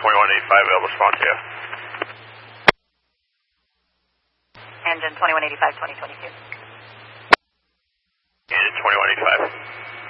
2185 available, respond to you. Engine 2185, 2022.